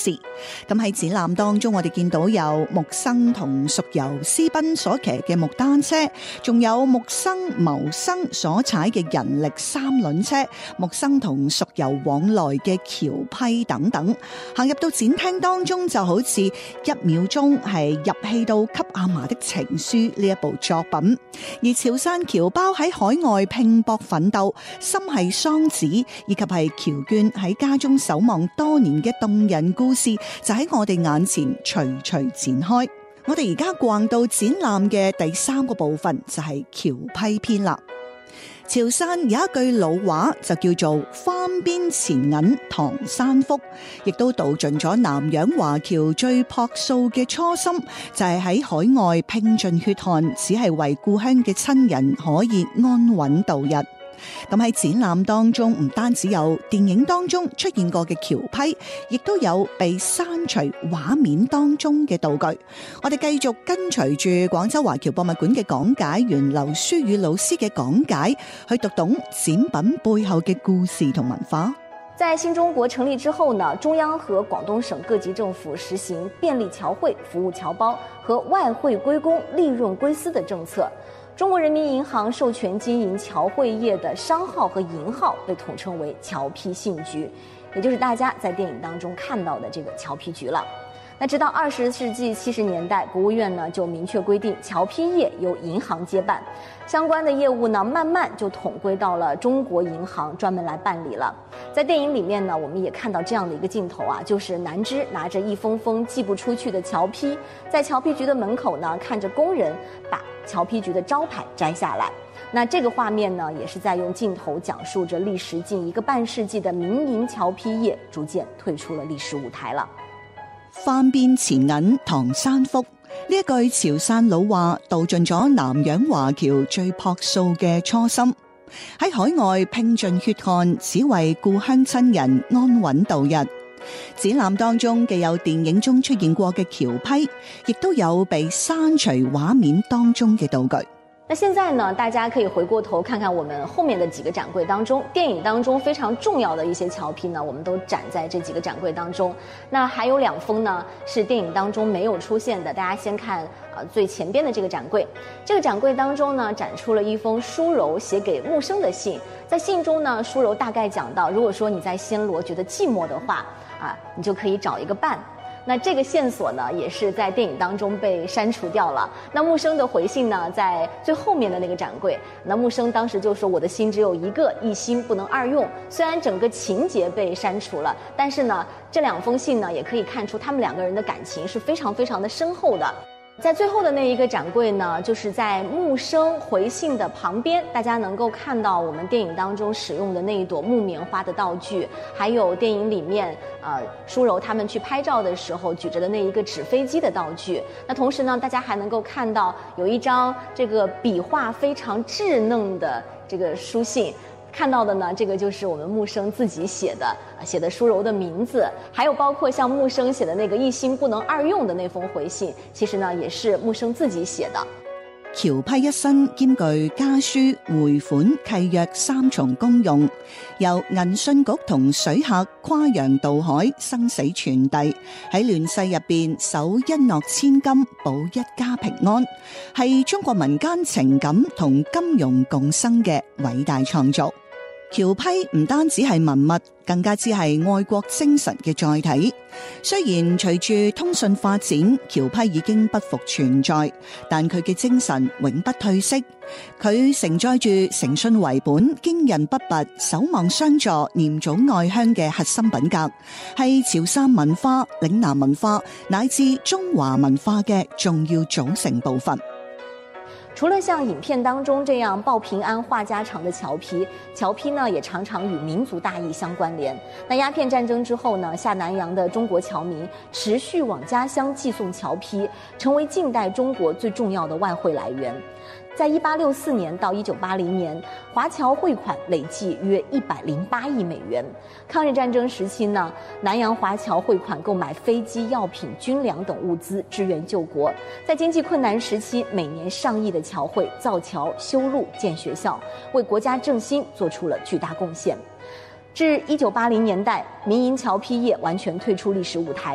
事。咁喺展覽當中，我哋見到有木生同淑由私奔所騎嘅木單車，仲有木生謀生所踩嘅人力三輪車，木生同淑由往來嘅橋批等等。行入到展廳當中，就好似一秒鐘係入戲到給阿嫲的情書呢一部作品。而潮汕僑胞喺海外拼搏奮鬥，心繫桑梓，以及係僑眷喺家中守望多年嘅動人故事，就喺我哋眼前徐徐展開。我哋而家逛到展覽嘅第3個部分，就係橋批篇啦。潮汕有一句老話就叫做番邊錢銀唐山福，亦都道盡咗南洋華僑最樸素嘅初心，就係喺海外拼盡血汗，只係為故鄉嘅親人可以安穩度日。咁喺展覽當中，唔單止有電影當中出現過嘅橋批，亦都有被刪除畫面當中嘅道具。我哋繼續跟隨住廣州華僑博物館嘅講解員劉書宇老師嘅講解，去讀懂展品背後嘅故事同文化。 在新中國成立之後呢，中央和廣東省各級政府實行便利僑匯、服務僑胞和外匯歸公、利潤歸私的政策。中國人民銀行授權經營僑匯業的商號和銀號被統稱為僑批信局，也就是大家在電影當中看到的這個僑批局了。那直到20世紀70年代，國務院呢就明確規定僑批業由銀行接辦，相關的業務呢慢慢就統歸到了中國銀行專門來辦理了。在電影裡面呢，我們也看到這樣的一個鏡頭啊，就是南芝拿着一封封寄不出去的僑批，在僑批局的門口呢，看着工人把僑批局的招牌摘下來。那這個畫面呢，也是在用鏡頭講述着歷時近1個半世紀的民營僑批業逐漸退出了歷史舞台了。 番邊錢銀唐山福，呢一句潮汕老話道盡咗南洋華僑最樸素嘅初心，喺海外拼盡血汗，只為故鄉親人安穩度日。展覽當中既有電影中出現過嘅橋批，亦都有被刪除畫面當中嘅道具。 那現在呢，大家可以回過頭看看我們後面的幾個展櫃當中，電影當中非常重要的一些僑批呢，我們都展在這幾個展櫃當中。那還有2封呢，是電影當中沒有出現的。大家先看最前邊的這個展櫃，這個展櫃當中呢，展出了一封書柔寫給木生的信。在信中呢，書柔大概講到，如果說你在暹羅覺得寂寞的話，你就可以找一個伴。那這個線索呢，也是在電影當中被刪除掉了。那木生的回信呢，在最後面的那個展櫃，那木生當時就說：“我的心只有一個，一心不能二用。”雖然整個情節被刪除了，但是呢，這2封信呢，也可以看出他們2個人的感情是非常非常的深厚的。在最後的那一個展櫃呢，就是在木生回信的旁邊，大家能夠看到我們電影當中使用的那一朵木棉花的道具，還有電影裡面書柔他們去拍照的時候舉着的那一個紙飛機的道具。那同時呢，大家還能夠看到有一張這個筆畫非常稚嫩的這個書信。看到的呢，這個就是我們木生自己寫的書柔的名字，還有包括像木生寫的那個一心不能二用的那封回信，其實呢也是木生自己寫的。 僑批一身兼具家書、匯款、契約3重功用，由銀信局同水客跨洋渡海，生死傳遞，喺亂世入邊守一諾千金，保一家平安，係中國民間情感同金融共生嘅偉大創造。僑批唔單止係文物，更加之係愛國精神嘅載體。雖然隨住通訊發展，僑批已經不復存在，但佢嘅精神永不褪色。佢承載住誠信為本、堅韌不拔、守望相助、念祖愛鄉嘅核心品格，係潮汕文化、嶺南文化乃至中華文化嘅重要組成部分。 除了像影片當中這樣報平安話家常的僑批呢，也常常與民族大義相關聯。那鴉片戰爭之後呢，下南洋的中國僑民持續往家鄉寄送僑批，成為近代中國最重要的外匯來源。在1864年到1980年，華僑匯款累計約108億美元。抗日戰爭時期呢，南洋華僑匯款購買飛機、藥品、軍糧等物資支援救國。在經濟困難時期，每年上億的僑匯造橋、修路、建學校，為國家振興做出了巨大貢獻。至1980年代，民營僑批業完全退出歷史舞台。